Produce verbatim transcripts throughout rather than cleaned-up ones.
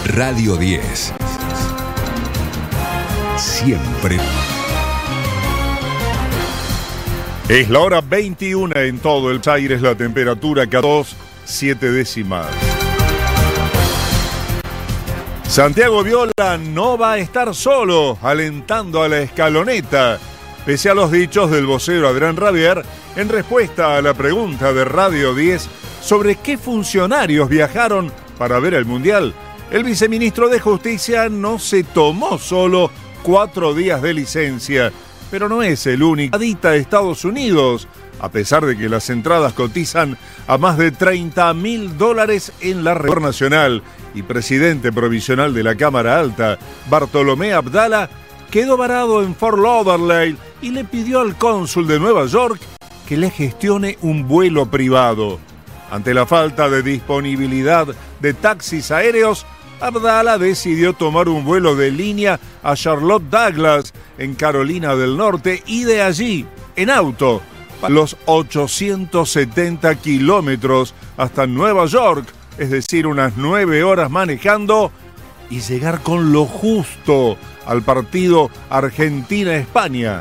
Radio diez. Siempre. Es la hora veintiuno en todo el Aires, la temperatura catorce, siete décimas. Santiago Viola no va a estar solo, alentando a la escaloneta, pese a los dichos del vocero Adrián Rabier, en respuesta a la pregunta de Radio diez sobre qué funcionarios viajaron para ver el Mundial. El viceministro de Justicia no se tomó solo cuatro días de licencia, pero no es el único. Adita a Estados Unidos, a pesar de que las entradas cotizan a más de treinta mil dólares en la red nacional, y presidente provisional de la Cámara Alta, Bartolomé Abdala, quedó varado en Fort Lauderdale y le pidió al cónsul de Nueva York que le gestione un vuelo privado. Ante la falta de disponibilidad de taxis aéreos, Abdala decidió tomar un vuelo de línea a Charlotte Douglas, en Carolina del Norte, y de allí, en auto, los ochocientos setenta kilómetros hasta Nueva York, es decir, unas nueve horas manejando, y llegar con lo justo al partido Argentina-España.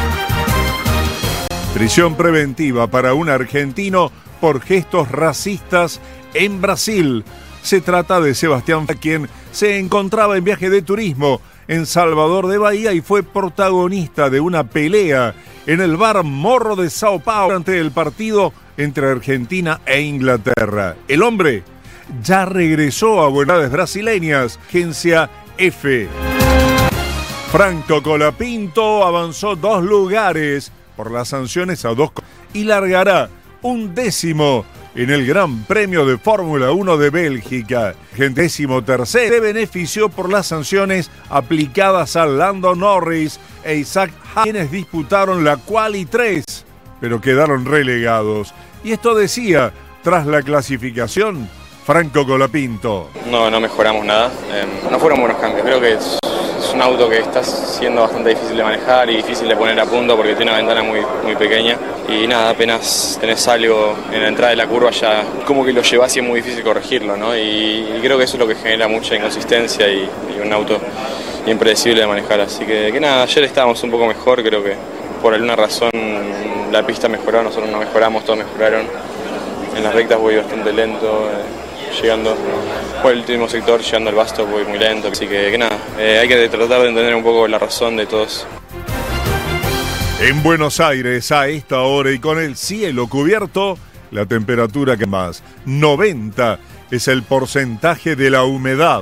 Prisión preventiva para un argentino por gestos racistas en Brasil. Se trata de Sebastián, quien se encontraba en viaje de turismo en Salvador de Bahía y fue protagonista de una pelea en el bar Morro de Sao Paulo durante el partido entre Argentina e Inglaterra. El hombre ya regresó a Buenos Aires brasileñas, agencia F. Franco Colapinto avanzó dos lugares por las sanciones a dos y largará un décimo en el Gran Premio de Fórmula uno de Bélgica. Décimo tercero se benefició por las sanciones aplicadas a Lando Norris e Isaac Hayes, quienes disputaron la Quali tres, pero quedaron relegados. Y esto decía, tras la clasificación, Franco Colapinto. No, no mejoramos nada. Eh, no fueron buenos cambios. Creo que es, es un auto que está siendo bastante difícil de manejar y difícil de poner a punto porque tiene una ventana muy, muy pequeña. Y nada, apenas tenés algo en la entrada de la curva ya como que lo llevas y es muy difícil corregirlo, ¿no? Y, y creo que eso es lo que genera mucha inconsistencia y, y un auto impredecible de manejar. Así que, que nada, ayer estábamos un poco mejor, creo que por alguna razón la pista mejoró, nosotros no mejoramos, todos mejoraron. En las rectas voy bastante lento. Eh, llegando por el último sector, llegando al Basto voy muy lento, así que, que nada, eh, hay que tratar de entender un poco la razón de todos. En Buenos Aires, a esta hora y con el cielo cubierto, la temperatura que más, noventa es el porcentaje de la humedad.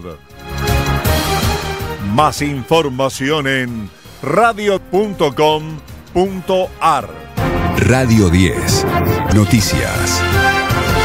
Más información en radio punto com punto ar. Radio diez. Noticias.